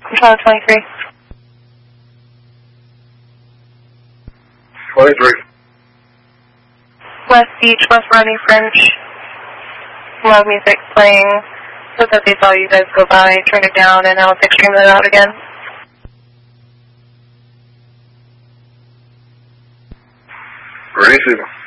Control 23. 23. West Beach, West Rodney French. Loud music playing. So that they saw you guys go by, turn it down, and now it's extremely loud again. Receiver.